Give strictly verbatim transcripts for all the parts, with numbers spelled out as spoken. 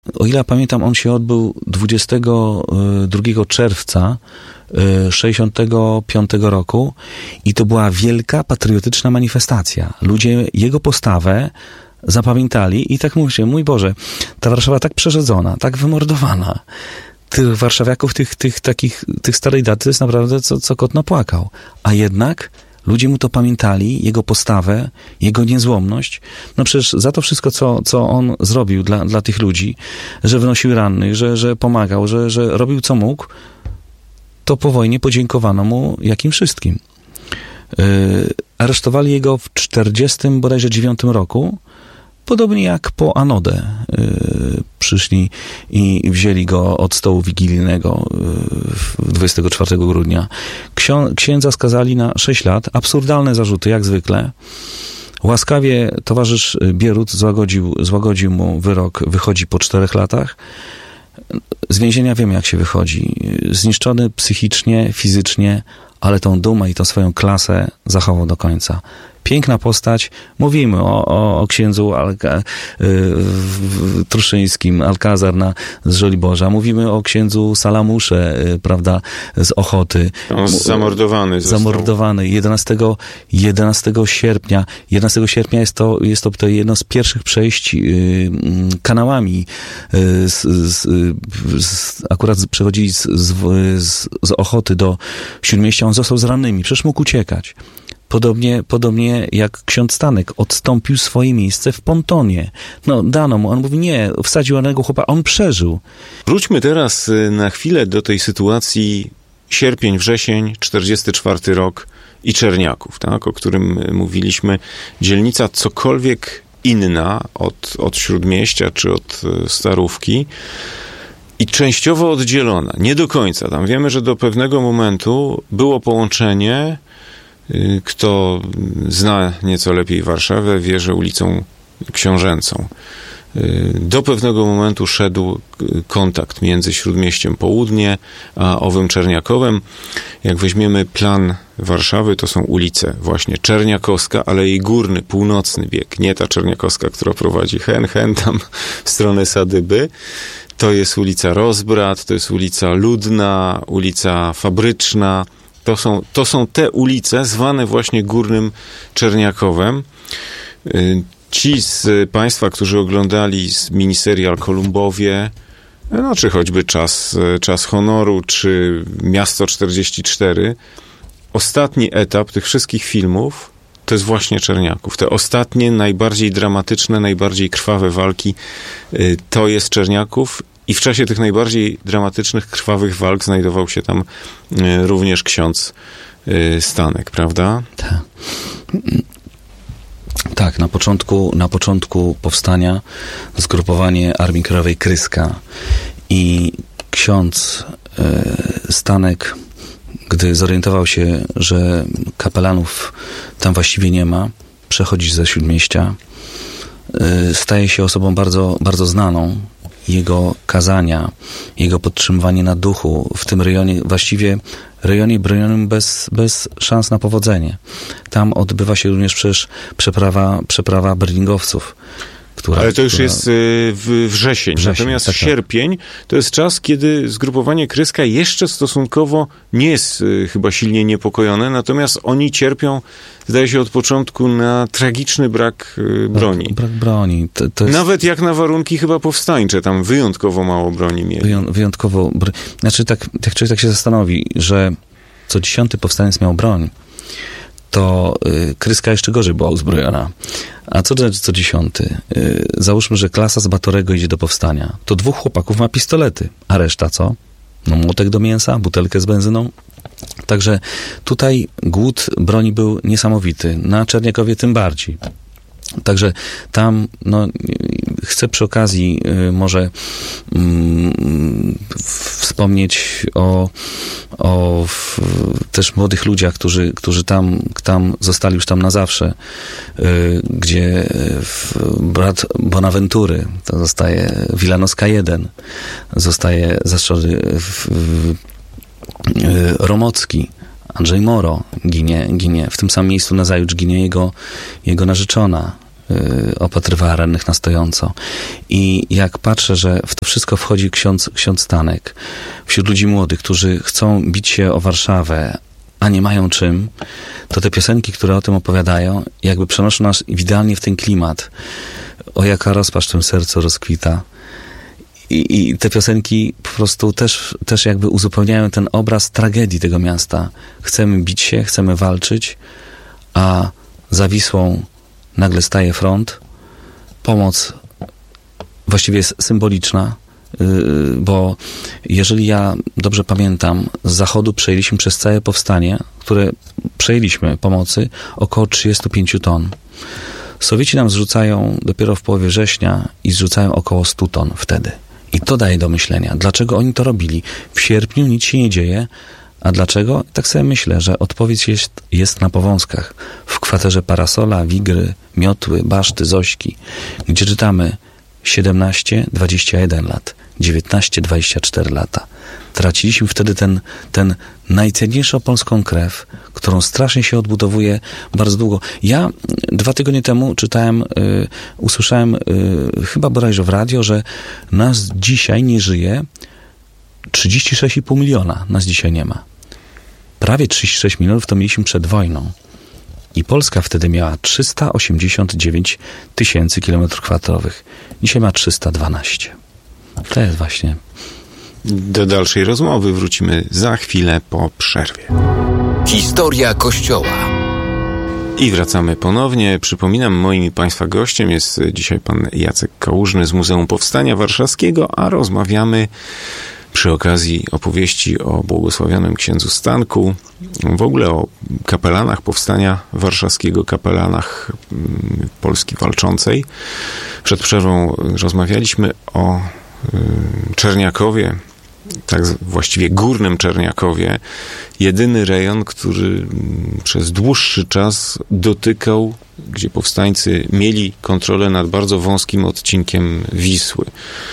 O ile pamiętam, on się odbył dwudziestego drugiego czerwca sześćdziesiątego piątego roku i to była wielka patriotyczna manifestacja. Ludzie jego postawę zapamiętali i tak mówicie, mój Boże, ta Warszawa tak przerzedzona, tak wymordowana. Tych warszawiaków, tych, tych takich, tych starej daty jest naprawdę co, co kot napłakał. A jednak ludzie mu to pamiętali, jego postawę, jego niezłomność. No przecież za to wszystko, co, co on zrobił dla, dla tych ludzi, że wynosił rannych, że, że pomagał, że, że robił co mógł, to po wojnie podziękowano mu jakim wszystkim. Yy, aresztowali jego w czterdziestym bodajże dziewiątym roku, podobnie jak po Anodę. Yy, przyszli i wzięli go od stołu wigilijnego yy, dwudziestego czwartego grudnia. Ksią- księdza skazali na sześć lat. Absurdalne zarzuty, jak zwykle. Łaskawie towarzysz Bierut złagodził, złagodził mu wyrok, wychodzi po czterech latach. Z więzienia wiemy, jak się wychodzi. Zniszczony psychicznie, fizycznie, ale tą dumę i tą swoją klasę zachował do końca. Piękna postać. Mówimy o, o, o księdzu Alka, y, w, Truszyńskim, Alcazar na, z Żoliborza. Mówimy o księdzu Salamusze, y, prawda, z Ochoty. On zamordowany został. Zamordowany. jedenastego sierpnia. jedenastego sierpnia jest to, jest to, to jedno z pierwszych przejść y, kanałami. Y, z, z, z, akurat przechodzili z, z, z, z Ochoty do Śródmieścia. On został z rannymi. Przecież mógł uciekać. Podobnie, podobnie jak ksiądz Stanek odstąpił swoje miejsce w pontonie. No, dano mu. On mówi, nie, wsadził jednego chłopa, on przeżył. Wróćmy teraz na chwilę do tej sytuacji sierpień, wrzesień, czterdziesty czwarty rok i Czerniaków, tak, o którym mówiliśmy. Dzielnica cokolwiek inna od, od Śródmieścia czy od Starówki i częściowo oddzielona. Nie do końca. Tam wiemy, że do pewnego momentu było połączenie. Kto zna nieco lepiej Warszawę, wie, że ulicą Książęcą. Do pewnego momentu szedł kontakt między Śródmieściem Południe a owym Czerniakowem. Jak weźmiemy plan Warszawy, to są ulice właśnie Czerniakowska, ale jej górny, północny bieg, nie ta Czerniakowska, która prowadzi hen, hen tam w stronę Sadyby. To jest ulica Rozbrat, to jest ulica Ludna, ulica Fabryczna. To są, to są te ulice zwane właśnie Górnym Czerniakowem. Ci z Państwa, którzy oglądali miniserial Kolumbowie, no, czy choćby Czas, Czas Honoru, czy Miasto czterdzieści cztery, ostatni etap tych wszystkich filmów to jest właśnie Czerniaków. Te ostatnie, najbardziej dramatyczne, najbardziej krwawe walki to jest Czerniaków. I w czasie tych najbardziej dramatycznych, krwawych walk znajdował się tam również ksiądz Stanek, prawda? Tak. Tak, na początku, na początku powstania zgrupowanie Armii Krajowej Kryska i ksiądz Stanek, gdy zorientował się, że kapelanów tam właściwie nie ma, przechodzi ze Śródmieścia, staje się osobą bardzo, bardzo znaną. Jego kazania, jego podtrzymywanie na duchu w tym rejonie, właściwie rejonie bronionym bez, bez szans na powodzenie. Tam odbywa się również przecież przeprawa, przeprawa berlingowców. Która, Ale to już która... jest y, w wrzesień. wrzesień. Natomiast tak, sierpień to jest czas, kiedy zgrupowanie Kryska jeszcze stosunkowo nie jest y, chyba silnie niepokojone, natomiast oni cierpią, zdaje się, od początku na tragiczny brak y, broni. Brak, brak broni. To, to jest... Nawet jak na warunki chyba powstańcze, tam wyjątkowo mało broni mieli. Wyją, wyjątkowo. Br... Znaczy, tak, jak człowiek tak się zastanowi, że co dziesiąty powstaniec miał broń, to y, Kryska jeszcze gorzej była uzbrojona. A co znaczy co dziesiąty? Y, załóżmy, że klasa z Batorego idzie do powstania. To dwóch chłopaków ma pistolety. A reszta co? No młotek do mięsa, butelkę z benzyną. Także tutaj głód broni był niesamowity. Na Czerniakowie tym bardziej. Także tam, no, chcę przy okazji y, może mm, wspomnieć o, o w, też młodych ludziach, którzy, którzy tam, tam zostali już tam na zawsze, y, gdzie w, brat Bonaventury, to zostaje Wilanowska jeden, zostaje zastrzelony w, w, y, Romocki, Andrzej Moro ginie, ginie. W tym samym miejscu nazajutrz ginie jego, jego narzeczona, y, opatrywała rannych na stojąco. I jak patrzę, że w to wszystko wchodzi ksiądz, ksiądz Stanek, wśród ludzi młodych, którzy chcą bić się o Warszawę, a nie mają czym, to te piosenki, które o tym opowiadają, jakby przenoszą nas idealnie w ten klimat. O, jaka rozpacz w tym sercu rozkwita. I, I te piosenki po prostu też, też jakby uzupełniają ten obraz tragedii tego miasta. Chcemy bić się, chcemy walczyć, a za Wisłą nagle staje front. Pomoc właściwie jest symboliczna, bo jeżeli ja dobrze pamiętam, z zachodu przejęliśmy przez całe powstanie, które przejęliśmy pomocy, około trzydzieści pięć ton. Sowieci nam zrzucają dopiero w połowie września i zrzucają około sto ton wtedy. I to daje do myślenia. Dlaczego oni to robili? W sierpniu nic się nie dzieje. A dlaczego? Tak sobie myślę, że odpowiedź jest, jest na Powązkach. W kwaterze Parasola, Wigry, Miotły, Baszty, Zośki, gdzie czytamy siedemnaście dwadzieścia jeden lat, dziewiętnaście dwadzieścia cztery lata. Traciliśmy wtedy ten, ten najcenniejszą polską krew, którą strasznie się odbudowuje bardzo długo. Ja dwa tygodnie temu czytałem, y, usłyszałem y, chyba bodajże w radio, że nas dzisiaj nie żyje trzydzieści sześć i pół miliona. Nas dzisiaj nie ma. Prawie trzydzieści sześć milionów to mieliśmy przed wojną. I Polska wtedy miała trzysta osiemdziesiąt dziewięć tysięcy kilometrów kwadratowych. Dzisiaj ma trzysta dwanaście. To jest właśnie... Do dalszej rozmowy wrócimy za chwilę po przerwie. Historia Kościoła. I wracamy ponownie. Przypominam, moim i Państwa gościem jest dzisiaj pan Jacek Kałużny z Muzeum Powstania Warszawskiego, a rozmawiamy przy okazji opowieści o błogosławionym księdzu Stanku, w ogóle o kapelanach Powstania Warszawskiego, kapelanach Polski Walczącej. Przed przerwą rozmawialiśmy o Czerniakowie, tak właściwie Górnym Czerniakowie, jedyny rejon, który przez dłuższy czas dotykał, gdzie powstańcy mieli kontrolę nad bardzo wąskim odcinkiem Wisły.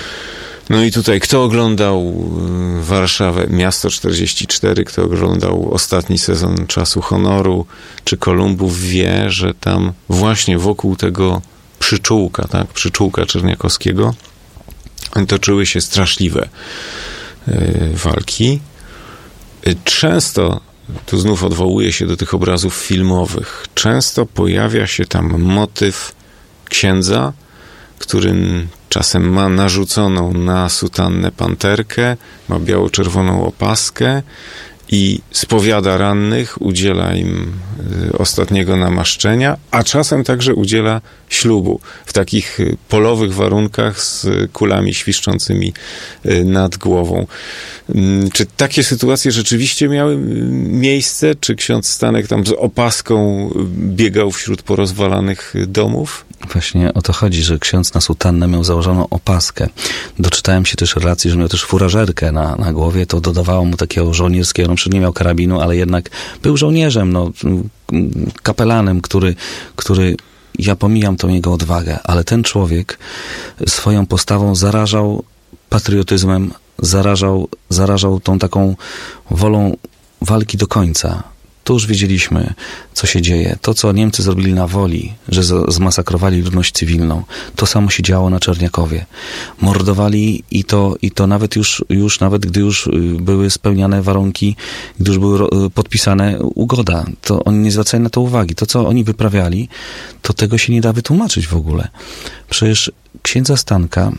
No i tutaj kto oglądał Warszawę, Miasto czterdzieści cztery, kto oglądał ostatni sezon Czasu Honoru, czy Kolumbów, wie, że tam właśnie wokół tego przyczółka, tak, przyczółka czerniakowskiego toczyły się straszliwe y, walki. Y, często, tu znów odwołuję się do tych obrazów filmowych, często pojawia się tam motyw księdza, którym czasem ma narzuconą na sutannę panterkę, ma biało-czerwoną opaskę i spowiada rannych, udziela im y, ostatniego namaszczenia, a czasem także udziela ślubu w takich y, polowych warunkach z y, kulami świszczącymi y, nad głową. Y, czy takie sytuacje rzeczywiście miały y, miejsce? Czy ksiądz Stanek tam z opaską y, biegał wśród porozwalanych y, domów? Właśnie o to chodzi, że ksiądz na sutannę miał założoną opaskę. Doczytałem się też relacji, że miał też furażerkę na, na głowie, to dodawało mu takiego żołnierskiego, no nie miał karabinu, ale jednak był żołnierzem, no, kapelanem, który, który, ja pomijam tą jego odwagę, ale ten człowiek swoją postawą zarażał patriotyzmem, zarażał, zarażał tą taką wolą walki do końca. Tu już wiedzieliśmy, co się dzieje. To, co Niemcy zrobili na Woli, że zmasakrowali ludność cywilną, to samo się działo na Czerniakowie. Mordowali i to, i to nawet już, już, nawet gdy już były spełniane warunki, gdy już były podpisane ugoda, to oni nie zwracali na to uwagi. To, co oni wyprawiali, to tego się nie da wytłumaczyć w ogóle. Przecież księdza Stanka,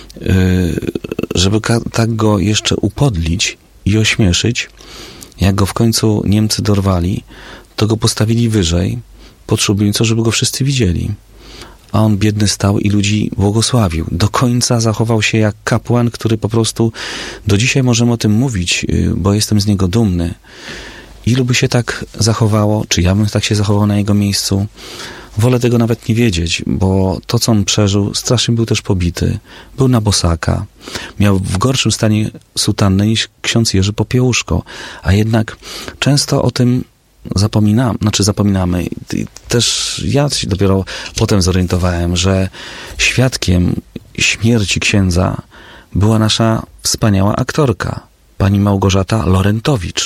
żeby tak go jeszcze upodlić i ośmieszyć, jak go w końcu Niemcy dorwali, to go postawili wyżej pod szubienicą, żeby go wszyscy widzieli. A on biedny stał i ludzi błogosławił. Do końca zachował się jak kapłan, który po prostu do dzisiaj możemy o tym mówić, bo jestem z niego dumny. Ilu by się tak zachowało, czy ja bym tak się zachował na jego miejscu? Wolę tego nawet nie wiedzieć, bo to, co on przeżył, strasznie był też pobity. Był na bosaka. Miał w gorszym stanie sutannę niż ksiądz Jerzy Popiełuszko. A jednak często o tym zapominamy, znaczy zapominamy. I też ja się dopiero potem zorientowałem, że świadkiem śmierci księdza była nasza wspaniała aktorka, pani Małgorzata Lorentowicz.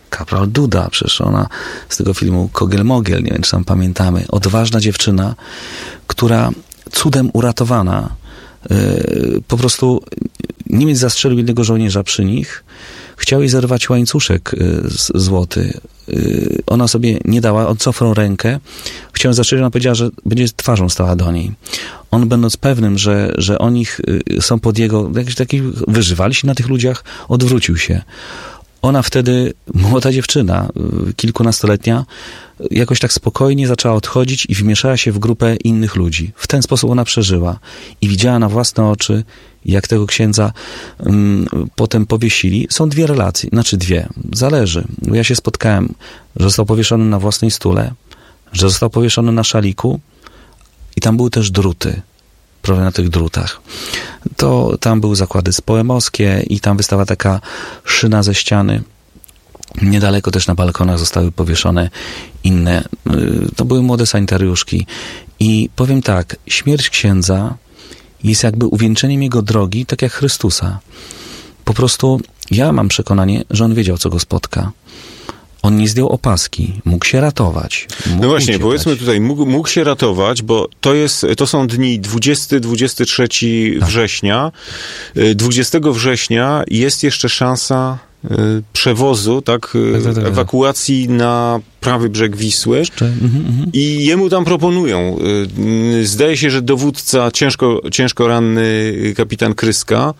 kapral Duda, przecież ona z tego filmu Kogiel-Mogiel, nie wiem, czy tam pamiętamy, odważna dziewczyna, która cudem uratowana, yy, po prostu Niemiec zastrzelił jednego żołnierza przy nich, chciał jej zerwać łańcuszek yy, złoty. Yy, ona sobie nie dała, on cofnął rękę, chciał zastrzelić, ona powiedziała, że będzie twarzą stała do niej. On, będąc pewnym, że, że oni yy, są pod jego, jakiś taki, wyżywali się na tych ludziach, odwrócił się. Ona wtedy, młoda dziewczyna, kilkunastoletnia, jakoś tak spokojnie zaczęła odchodzić i wmieszała się w grupę innych ludzi. W ten sposób ona przeżyła i widziała na własne oczy, jak tego księdza um, potem powiesili. Są dwie relacje, znaczy dwie, zależy. Ja się spotkałem, że został powieszony na własnej stule, że został powieszony na szaliku i tam były też druty. Prawie na tych drutach. To tam były zakłady spoemowskie i tam wystała taka szyna ze ściany. Niedaleko też na balkonach zostały powieszone inne. To były młode sanitariuszki. I powiem tak, śmierć księdza jest jakby uwieńczeniem jego drogi, tak jak Chrystusa. Po prostu ja mam przekonanie, że on wiedział, co go spotka. On nie zdjął opaski, mógł się ratować. Mógł no właśnie, uciekać. Powiedzmy tutaj, mógł, mógł się ratować, bo to jest, to są dni dwudziestego do dwudziestego trzeciego tak. września. dwudziestego września jest jeszcze szansa przewozu, tak, tak, tak, tak ewakuacji na prawy brzeg Wisły. Jeszcze? Mhm, mhm. I jemu tam proponują. Zdaje się, że dowódca, ciężko, ciężko ranny kapitan Kryska,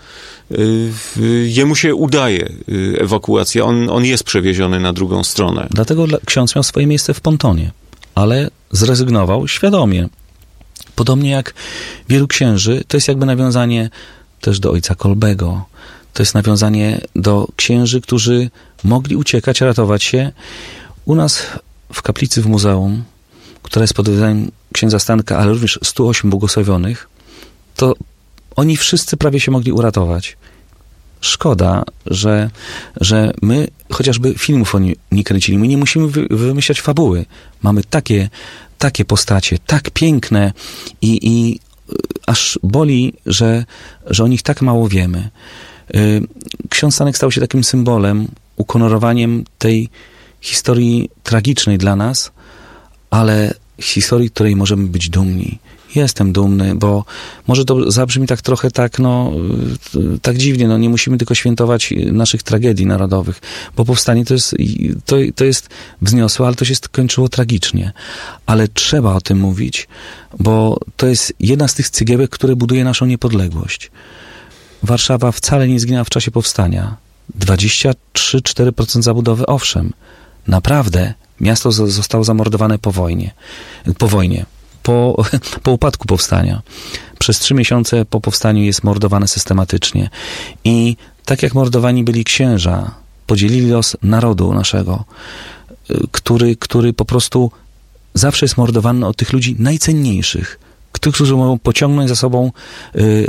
jemu się udaje ewakuacja. On, on jest przewieziony na drugą stronę. Dlatego ksiądz miał swoje miejsce w pontonie, ale zrezygnował świadomie. Podobnie jak wielu księży, to jest jakby nawiązanie też do ojca Kolbego. To jest nawiązanie do księży, którzy mogli uciekać, ratować się. U nas w kaplicy w muzeum, która jest pod wydaniem księdza Stanka, ale również stu ośmiu błogosławionych, to oni wszyscy prawie się mogli uratować. Szkoda, że, że my chociażby filmów oni nie kręcili. My nie musimy wy, wymyślać fabuły. Mamy takie, takie postacie, tak piękne i, i aż boli, że, że o nich tak mało wiemy. Ksiądz Stanek stał się takim symbolem, ukonorowaniem tej historii tragicznej dla nas, ale historii, której możemy być dumni. Jestem dumny, bo może to zabrzmi tak trochę tak, no, tak dziwnie, no nie musimy tylko świętować naszych tragedii narodowych, bo powstanie to jest, to, to jest wzniosłe, ale to się skończyło tragicznie. Ale trzeba o tym mówić, bo to jest jedna z tych cegiełek, które buduje naszą niepodległość. Warszawa wcale nie zginęła w czasie powstania. dwadzieścia trzy do czterech procent zabudowy, owszem. Naprawdę miasto zostało zamordowane po wojnie. Po wojnie. Po, po upadku powstania. Przez trzy miesiące po powstaniu jest mordowane systematycznie. I tak jak mordowani byli księża, podzielili los narodu naszego, który, który po prostu zawsze jest mordowany od tych ludzi najcenniejszych, tych, którzy mogą pociągnąć za sobą y, y,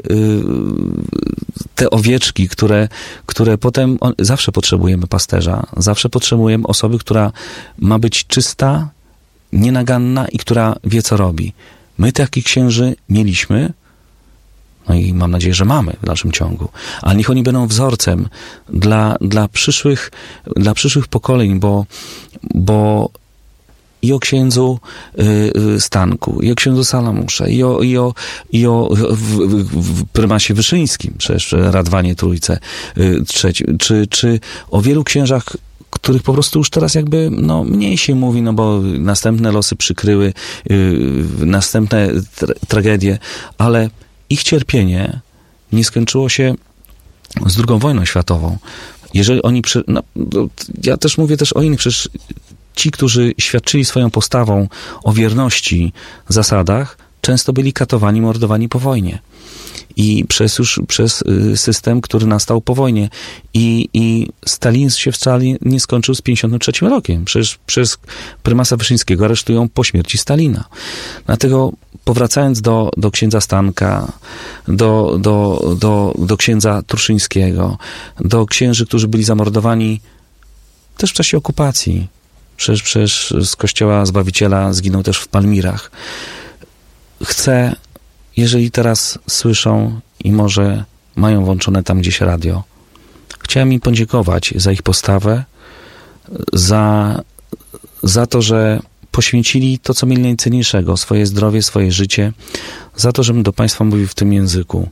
te owieczki, które, które potem... On, zawsze potrzebujemy pasterza, zawsze potrzebujemy osoby, która ma być czysta, nienaganna i która wie, co robi. My takich księży mieliśmy, no i mam nadzieję, że mamy w dalszym ciągu, ale niech oni będą wzorcem dla, dla, przyszłych, dla przyszłych pokoleń, bo, bo i o księdzu y, Stanku, i o księdzu Salamusza, i o, i o, i o w, w, w prymasie Wyszyńskim, przecież Radwanie Trójce, y, trzeci, czy, czy o wielu księżach, których po prostu już teraz jakby, no, mniej się mówi, no bo następne losy przykryły y, następne tra- tragedie, ale ich cierpienie nie skończyło się z drugą wojną światową. Jeżeli oni, przy, no, ja też mówię też o innych, przecież ci, którzy świadczyli swoją postawą o wierności zasadach, często byli katowani, mordowani po wojnie. I przez już, przez system, który nastał po wojnie. I, i Stalin się wcale nie skończył z pięćdziesiątym trzecim rokiem. Przecież przez prymasa Wyszyńskiego aresztują po śmierci Stalina. Dlatego powracając do, do księdza Stanka, do, do, do, do księdza Truszyńskiego, do księży, którzy byli zamordowani też w czasie okupacji. Przecież, przecież z kościoła Zbawiciela zginął też w Palmirach. Chcę, jeżeli teraz słyszą i może mają włączone tam gdzieś radio, chciałem im podziękować za ich postawę, za, za to, że poświęcili to, co mieli najcenniejszego, swoje zdrowie, swoje życie, za to, żebym do Państwa mówił w tym języku.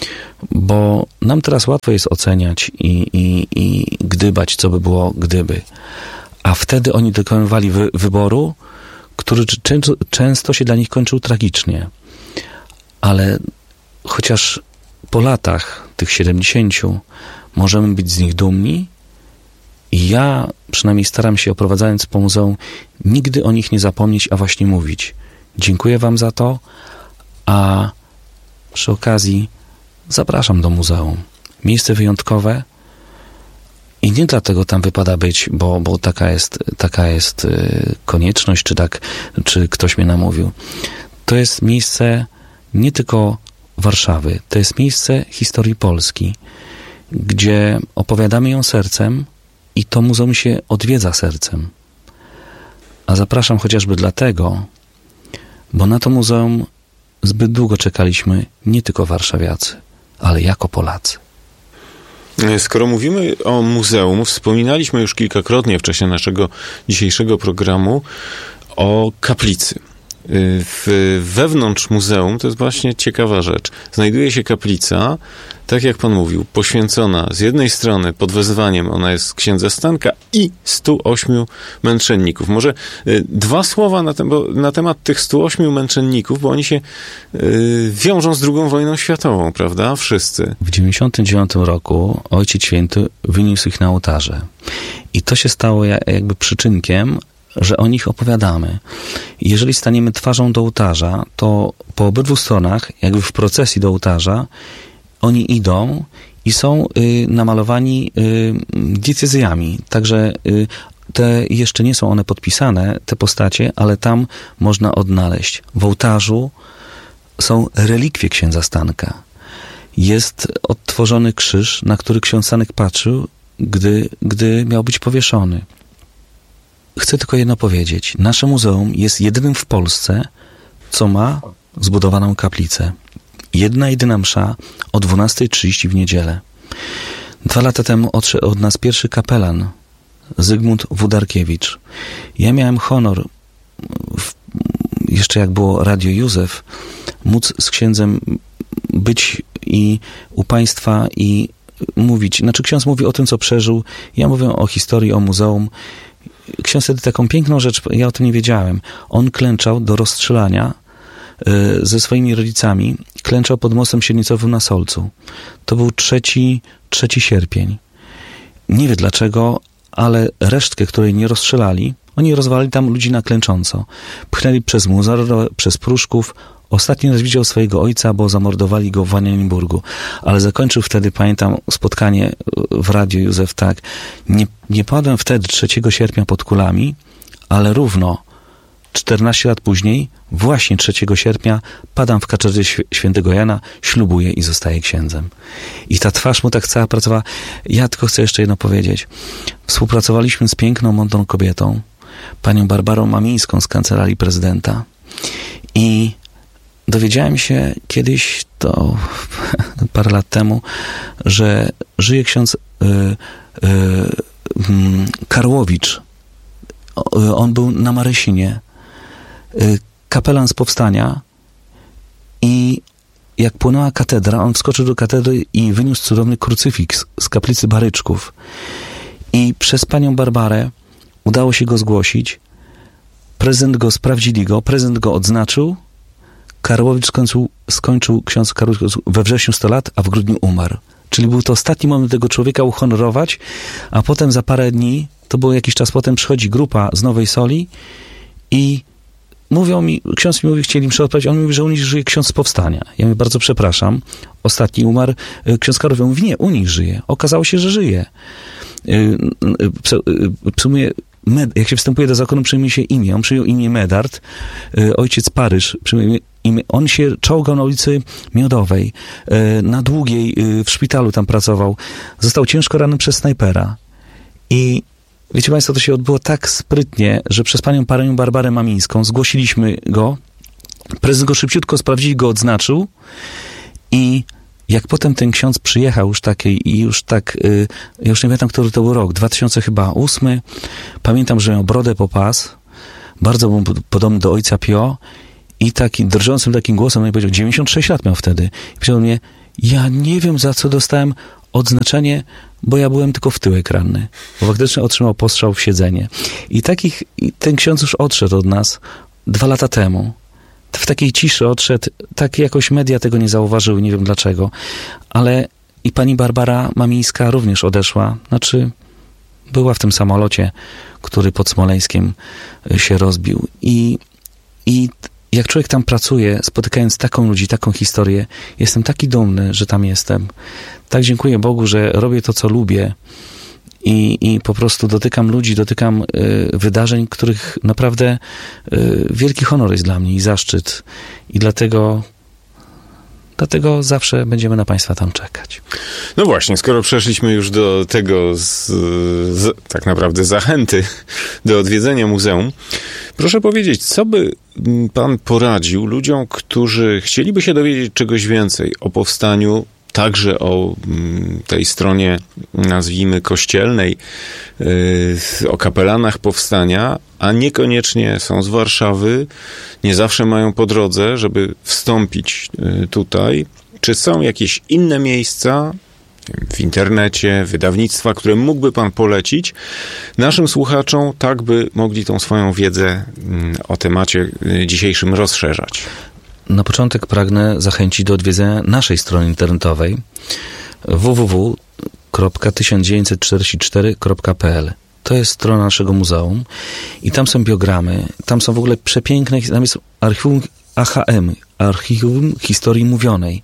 Bo nam teraz łatwo jest oceniać i, i, i gdybać, co by było, gdyby. A wtedy oni dokonywali wy, wyboru, który często, często się dla nich kończył tragicznie. Ale chociaż po latach, tych siedemdziesięciu, możemy być z nich dumni i ja przynajmniej staram się, oprowadzając po muzeum, nigdy o nich nie zapomnieć, a właśnie mówić. Dziękuję Wam za to, a przy okazji zapraszam do muzeum. Miejsce wyjątkowe i nie dlatego tam wypada być, bo, bo taka jest, taka jest konieczność, czy tak, czy ktoś mnie namówił. To jest miejsce nie tylko Warszawy, to jest miejsce historii Polski, gdzie opowiadamy ją sercem i to muzeum się odwiedza sercem. A zapraszam chociażby dlatego, bo na to muzeum zbyt długo czekaliśmy nie tylko warszawiacy, ale jako Polacy. Skoro mówimy o muzeum, wspominaliśmy już kilkakrotnie w czasie naszego dzisiejszego programu o kaplicy. W, wewnątrz muzeum, to jest właśnie ciekawa rzecz, znajduje się kaplica, tak jak pan mówił, poświęcona z jednej strony pod wezwaniem, ona jest księdza Stanka i stu ośmiu męczenników. Może y, dwa słowa na, te, bo, na temat tych stu ośmiu męczenników, bo oni się y, wiążą z drugą wojną światową, prawda? Wszyscy. W dziewięćdziesiątym dziewiątym roku Ojciec Święty wyniósł ich na ołtarze. I to się stało jakby przyczynkiem, że o nich opowiadamy. Jeżeli staniemy twarzą do ołtarza, to po obydwu stronach, jakby w procesji do ołtarza, oni idą i są y, namalowani y, diecezjami. Także y, te jeszcze nie są one podpisane, te postacie, ale tam można odnaleźć. W ołtarzu są relikwie księdza Stanka. Jest odtworzony krzyż, na który ksiądz Stanek patrzył, gdy, gdy miał być powieszony. Chcę tylko jedno powiedzieć. Nasze muzeum jest jedynym w Polsce, co ma zbudowaną kaplicę. Jedna jedyna msza o dwunasta trzydzieści w niedzielę. Dwa lata temu odszedł od nas pierwszy kapelan, Zygmunt Wudarkiewicz. Ja miałem honor, w, jeszcze jak było Radio Józef, móc z księdzem być i u Państwa i mówić. Znaczy ksiądz mówi o tym, co przeżył. Ja mówię o historii, o muzeum. Ksiądz wtedy taką piękną rzecz, ja o tym nie wiedziałem. On klęczał do rozstrzelania y, ze swoimi rodzicami. Klęczał pod mostem Siedlnicowym na Solcu. To był trzeci, trzeci sierpień. Nie wie dlaczego, ale resztkę, której nie rozstrzelali, oni rozwalali tam ludzi na klęcząco. Pchnęli przez Muzar, przez Pruszków. Ostatni raz widział swojego ojca, bo zamordowali go w Oranienburgu. Ale zakończył wtedy, pamiętam, spotkanie w Radiu Józef tak. Nie, nie padłem wtedy trzeciego sierpnia pod kulami, ale równo czternaście lat później, właśnie trzeciego sierpnia, padam w katedrze świętego Jana, ślubuję i zostaję księdzem. I ta twarz mu tak cała pracowała. Ja tylko chcę jeszcze jedno powiedzieć. Współpracowaliśmy z piękną, mądrą kobietą, panią Barbarą Mamińską z Kancelarii Prezydenta. I dowiedziałem się kiedyś, to parę lat temu, że żyje ksiądz y, y, y, Karłowicz. On był na Marysinie. Y, kapelan z powstania i jak płynęła katedra, on wskoczył do katedry i wyniósł cudowny krucyfiks z kaplicy Baryczków. I przez panią Barbarę udało się go zgłosić. Prezydent go, sprawdzili go, prezydent go odznaczył. Karłowicz skończył, skończył ksiądz Karłowicz we wrześniu sto lat, a w grudniu umarł. Czyli był to ostatni moment tego człowieka uhonorować, a potem za parę dni, to było jakiś czas potem, przychodzi grupa z Nowej Soli i mówią mi, ksiądz mi mówi, chcieli im odpowiedzieć, on mówi, że u nich żyje ksiądz z powstania. Ja mówię, bardzo przepraszam, ostatni umarł ksiądz Karłowicz. Mówi, nie, u nich żyje. Okazało się, że żyje. Przyjmuje, jak się wstępuje do zakonu, przyjmuje się imię. On przyjął imię Medard, ojciec Paryż przyjmuje imię. On się czołgał na ulicy Miodowej, na Długiej, w szpitalu tam pracował. Został ciężko ranny przez snajpera. I wiecie Państwo, to się odbyło tak sprytnie, że przez panią panią Barbarę Mamińską zgłosiliśmy go. Prezydent go szybciutko sprawdził, go odznaczył i jak potem ten ksiądz przyjechał już taki i już tak, y, ja już nie pamiętam, który to był rok, dwa tysiące ósmy, pamiętam, że miał brodę po pas, bardzo był podobny do ojca Pio i taki drżącym takim głosem, no i powiedział, dziewięćdziesiąt sześć lat miał wtedy. I powiedział mnie, ja nie wiem, za co dostałem odznaczenie, bo ja byłem tylko w tyłek ranny. Bo faktycznie otrzymał postrzał w siedzenie. I takich, i ten ksiądz już odszedł od nas dwa lata temu. W takiej ciszy odszedł, tak jakoś media tego nie zauważyły, nie wiem dlaczego. Ale i pani Barbara Mamińska również odeszła. Znaczy, była w tym samolocie, który pod Smoleńskiem się rozbił. I, i jak człowiek tam pracuje, spotykając taką ludzi, taką historię, jestem taki dumny, że tam jestem. Tak dziękuję Bogu, że robię to, co lubię i, i po prostu dotykam ludzi, dotykam y, wydarzeń, których naprawdę y, wielki honor jest dla mnie i zaszczyt. I dlatego Dlatego zawsze będziemy na Państwa tam czekać. No właśnie, skoro przeszliśmy już do tego z, z, tak naprawdę zachęty do odwiedzenia muzeum, proszę powiedzieć, co by Pan poradził ludziom, którzy chcieliby się dowiedzieć czegoś więcej o powstaniu, także o tej stronie, nazwijmy, kościelnej, o kapelanach powstania, a niekoniecznie są z Warszawy, nie zawsze mają po drodze, żeby wstąpić tutaj. Czy są jakieś inne miejsca w internecie, wydawnictwa, które mógłby Pan polecić naszym słuchaczom, tak by mogli tą swoją wiedzę o temacie dzisiejszym rozszerzać? Na początek pragnę zachęcić do odwiedzenia naszej strony internetowej w w w kropka tysiąc dziewięćset czterdzieści cztery kropka p l. To jest strona naszego muzeum i tam są biogramy, tam są w ogóle przepiękne, tam jest archiwum A H M, Archiwum Historii Mówionej.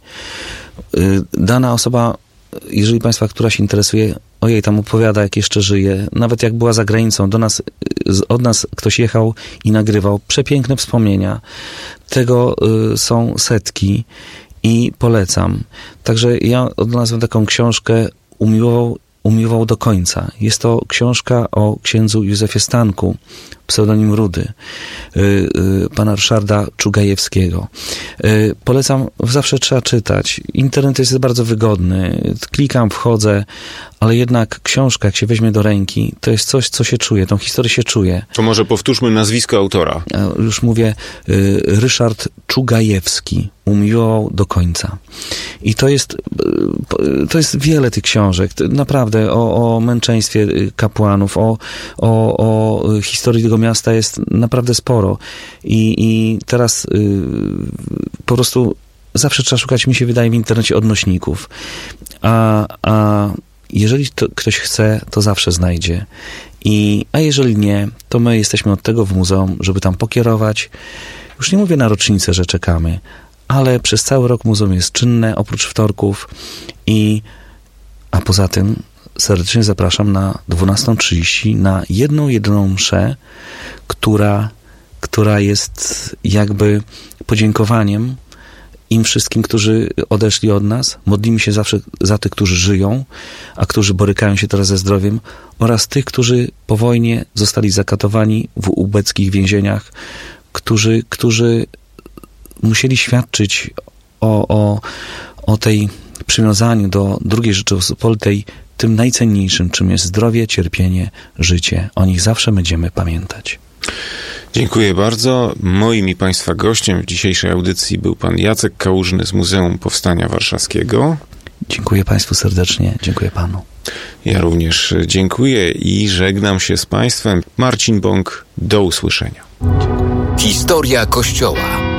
Dana osoba, jeżeli Państwa któraś interesuje, ojej, tam opowiada, jak jeszcze żyje, nawet jak była za granicą, do nas, od nas ktoś jechał i nagrywał, przepiękne wspomnienia. Tego y, są setki i polecam. Także ja odnalazłem taką książkę Umiłował, umiłował do końca. Jest to książka o księdzu Józefie Stanku, pseudonim Rudy, y, y, pana Ryszarda Czugajewskiego. Y, polecam, zawsze trzeba czytać. Internet jest bardzo wygodny. Klikam, wchodzę, ale jednak książka, jak się weźmie do ręki, to jest coś, co się czuje. Tą historię się czuje. To może powtórzmy nazwisko autora. Ja już mówię, y, Ryszard Czugajewski. Umiłował do końca. I to jest, to jest wiele tych książek. Naprawdę o, o męczeństwie kapłanów, o, o, o historii tego miasta jest naprawdę sporo. I, i teraz y, po prostu zawsze trzeba szukać, mi się wydaje, w internecie odnośników. A, a jeżeli to ktoś chce, to zawsze znajdzie. I, a jeżeli nie, to my jesteśmy od tego w muzeum, żeby tam pokierować. Już nie mówię na rocznicę, że czekamy, ale przez cały rok muzeum jest czynne, oprócz wtorków. I, a poza tym serdecznie zapraszam na dwunasta trzydzieści na jedną, jedyną mszę, która, która jest jakby podziękowaniem im wszystkim, którzy odeszli od nas. Modlimy się zawsze za tych, którzy żyją, a którzy borykają się teraz ze zdrowiem, oraz tych, którzy po wojnie zostali zakatowani w ubeckich więzieniach, którzy, którzy musieli świadczyć o, o, o tej przywiązaniu do drugiej Rzeczypospolitej, tym najcenniejszym, czym jest zdrowie, cierpienie, życie. O nich zawsze będziemy pamiętać. Dziękuję bardzo. Moim i Państwa gościem w dzisiejszej audycji był Pan Jacek Kałużny z Muzeum Powstania Warszawskiego. Dziękuję Państwu serdecznie. Dziękuję Panu. Ja również dziękuję i żegnam się z Państwem. Marcin Bąk, do usłyszenia. Historia Kościoła.